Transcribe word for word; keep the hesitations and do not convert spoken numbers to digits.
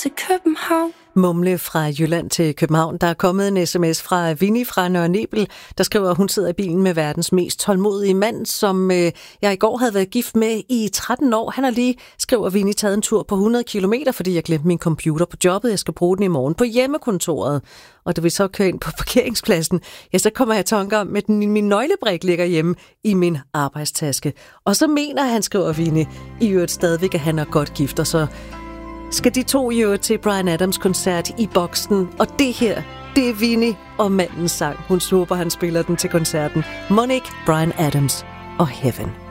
til København. Mumle fra Jylland til København. Der er kommet en sms fra Vinnie fra Nørre Nebel, der skriver, at hun sidder i bilen med verdens mest tålmodige mand, som øh, jeg i går havde været gift med i tretten år. Han har lige, skriver Vinnie, taget en tur på hundrede kilometer, fordi jeg glemte min computer på jobbet. Jeg skal bruge den i morgen på hjemmekontoret. Og da vi så kører ind på parkeringspladsen, ja, så kommer jeg i tanker om, at min nøglebrik ligger hjemme i min arbejdstaske. Og så mener han, skriver Vinnie, i øvrigt stadigvæk, at han er godt gift, og så skal de to jo til Bryan Adams koncert i Boksen. Og det her, det er Vinnie og mandens sang. Hun håber, han spiller den til koncerten. Monique, Bryan Adams og Heaven.